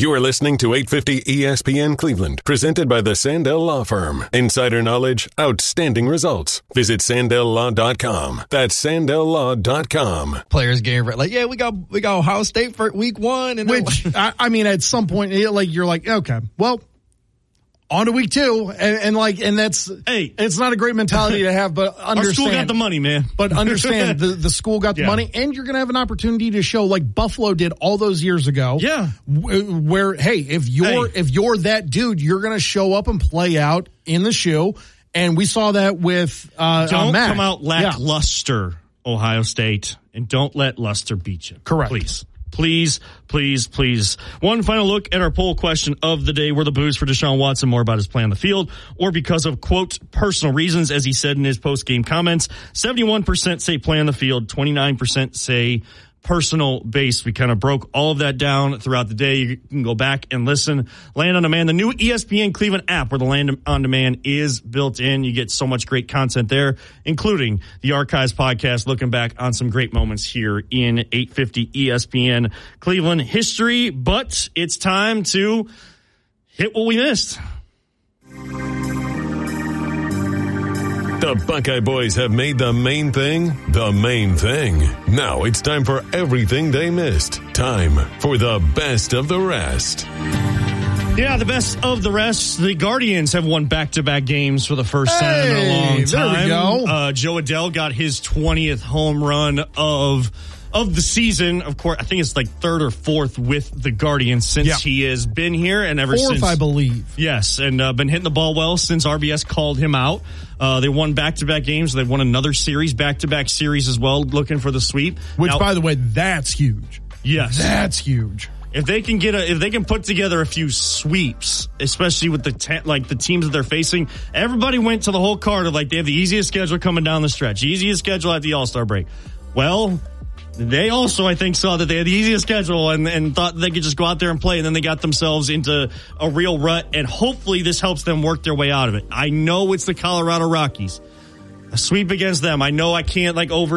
You are listening to 850 ESPN Cleveland, presented by the Sandell Law Firm. Insider knowledge, outstanding results. Visit SandellLaw.com. That's SandellLaw.com. Players getting like, yeah, we got Ohio State for week 1. And which, I mean, at some point, you're like, okay, well, on to week 2, and that's it's not a great mentality to have, but understand our school got the money, man. But understand the school got the money, and you're going to have an opportunity to show like Buffalo did all those years ago. Yeah, where if you're that dude, you're going to show up and play out in the shoe, and we saw that with don't Mac. come out lackluster, Ohio State, and don't let luster beat you. Correct, please. Please, please, please. One final look at our poll question of the day. Were the boos for Deshaun Watson more about his play on the field or because of, quote, personal reasons, as he said in his post-game comments? 71% say play on the field. 29% say personal base. We kind of broke all of that down throughout the day. You can go back and listen. Land on Demand, the new ESPN Cleveland app where the Land on Demand is built in. You get so much great content there, including the Archives podcast, looking back on some great moments here in 850 ESPN Cleveland history. But it's time to hit what we missed. The Buckeye Boys have made the main thing the main thing. Now it's time for everything they missed. Time for the best of the rest. Yeah, the best of the rest. The Guardians have won back-to-back games for the first time in a long time. There we go. Joe Adell got his 20th home run of the season. Of course, I think it's like 3rd or 4th with the Guardians since he has been here, and ever 4th, since, I believe. Yes, and been hitting the ball well since RBS called him out. They won back-to-back games. They won another series, back-to-back series as well, looking for the sweep. Which, now, by the way, that's huge. Yes, that's huge. If they can put together a few sweeps, especially with the teams that they're facing, everybody went to the whole card of like they have the easiest schedule coming down the stretch, easiest schedule at the All-Star break. Well, they also, I think, saw that they had the easiest schedule and thought they could just go out there and play, and then they got themselves into a real rut, and hopefully this helps them work their way out of it. I know it's the Colorado Rockies. A sweep against them. I know I can't over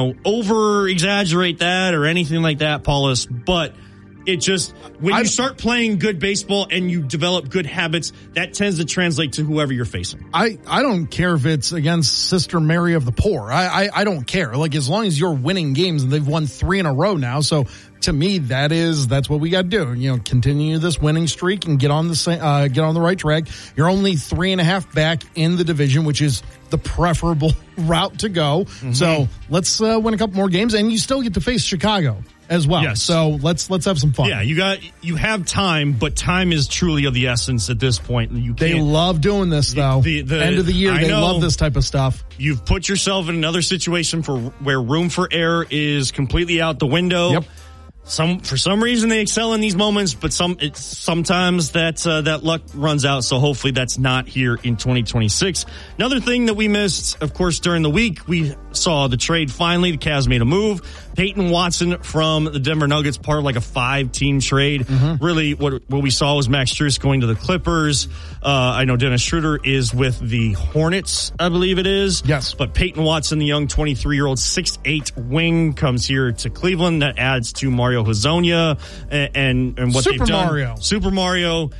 exaggerate that or anything like that, Paulus, but it just, when you start playing good baseball and you develop good habits, that tends to translate to whoever you're facing. I don't care if it's against Sister Mary of the Poor. I don't care. Like, as long as you're winning games, and they've won 3 in a row now. So to me, that's what we got to do. Continue this winning streak and get on the right track. You're only 3.5 back in the division, which is the preferable route to go. Mm-hmm. So let's win a couple more games, and you still get to face Chicago as well. Yes. So let's have some fun. Yeah, you have time, but time is truly of the essence at this point. They love doing this, though. The end of the year, they love this type of stuff. You've put yourself in another situation where room for error is completely out the window. Yep. For some reason they excel in these moments, but sometimes that luck runs out. So hopefully that's not here in 2026. Another thing that we missed, of course, during the week, we saw the trade finally. The Cavs made a move. Peyton Watson from the Denver Nuggets, part of like a 5-team trade. Mm-hmm. Really, what we saw was Max Strus going to the Clippers. I know Dennis Schroeder is with the Hornets, I believe it is. Yes. But Peyton Watson, the young 23-year-old 6'8" wing, comes here to Cleveland. That adds to Mario Hezonja and what Super they've done. Mario. Super Mario.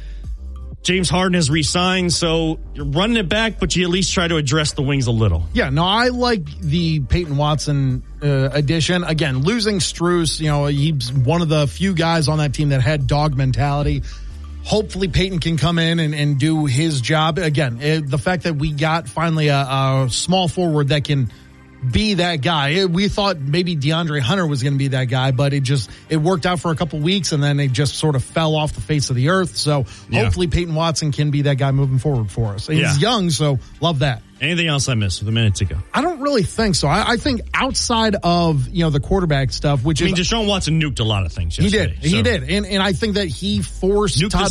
James Harden has re-signed, so you're running it back, but you at least try to address the wings a little. Yeah, no, I like the Peyton Watson addition. Again, losing Strus, he's one of the few guys on that team that had dog mentality. Hopefully Peyton can come in and do his job. Again, the fact that we got finally a small forward that can be that guy. We thought maybe DeAndre Hunter was going to be that guy, but it worked out for a couple weeks, and then it just sort of fell off the face of the earth. So hopefully Peyton Watson can be that guy moving forward for us. He's young, so love that. Anything else I missed with a minute to go? I don't really think so. I think outside of the quarterback stuff, which Deshaun Watson nuked a lot of things yesterday. He did, and I think that he forced Todd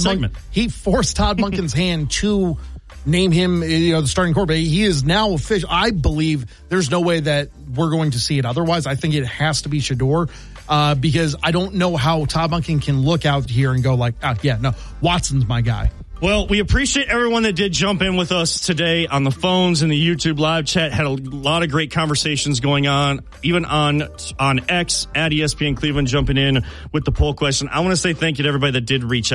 Monken's hand to name him, the starting quarterback. He is now official. I believe there's no way that we're going to see it otherwise. I think it has to be Shedeur, because I don't know how Todd Monken can look out here and go like, Watson's my guy. Well, we appreciate everyone that did jump in with us today on the phones and the YouTube live chat. Had a lot of great conversations going on, even on X at ESPN Cleveland, jumping in with the poll question. I want to say thank you to everybody that did reach out.